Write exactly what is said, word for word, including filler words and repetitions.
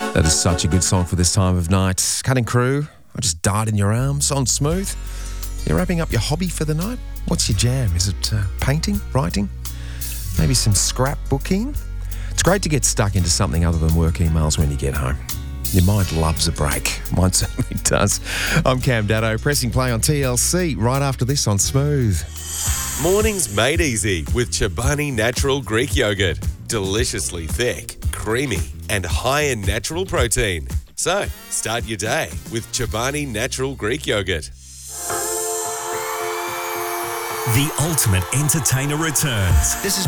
That is such a good song for this time of night. Cutting Crew, I Just Died in Your Arms on Smooth. You're wrapping up your hobby for the night? What's your jam? Is it uh, painting, writing? Maybe some scrapbooking? It's great to get stuck into something other than work emails when you get home. Your mind loves a break. Mine certainly does. I'm Cam Daddo, pressing play on T L C right after this on Smooth. Mornings made easy with Chobani Natural Greek Yogurt. Deliciously thick, creamy, and high in natural protein. So, start your day with Chobani Natural Greek Yogurt. The ultimate entertainer returns. This is